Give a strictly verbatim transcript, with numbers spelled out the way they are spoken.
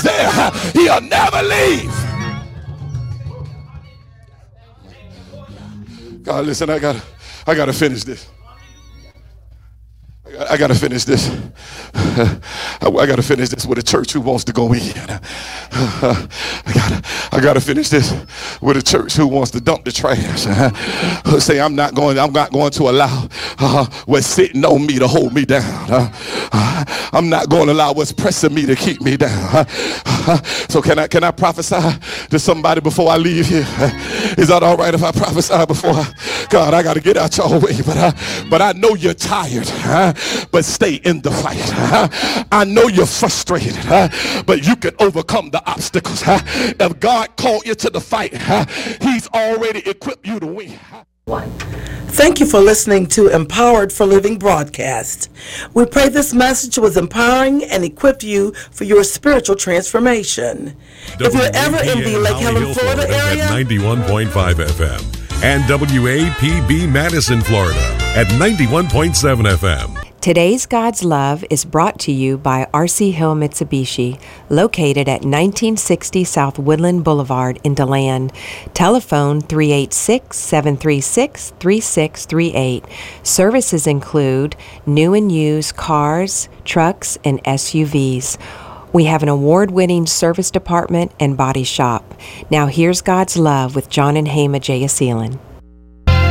he's there, he'll never leave. God, listen, I gotta, I gotta finish this. I got to finish this. I got to finish this with a church who wants to go in. I got I got to finish this with a church who wants to dump the trash. Say, I'm not going. I'm not going to allow uh, what's sitting on me to hold me down. Uh, I'm not going to allow what's pressing me to keep me down. Uh, so can I can I prophesy to somebody before I leave here? Is that all right if I prophesy before I? God, I got to get out your way, but I, but I know you're tired. Huh? But stay in the fight. I know you're frustrated, but you can overcome the obstacles. If God called you to the fight, he's already equipped you to win. Thank you for listening to Empowered for Living broadcast. We pray this message was empowering and equipped you for your spiritual transformation. If you're ever in the Lake Helen, Florida area, at ninety-one point five F M and W A P B Madison, Florida at ninety-one point seven F M. Today's God's Love is brought to you by R C Hill Mitsubishi, located at nineteen sixty South Woodland Boulevard in DeLand. Telephone three eight six, seven three six, three six three eight. Services include new and used cars, trucks, and S U Vs. We have an award-winning service department and body shop. Now here's God's Love with John and Hema Jayasilan.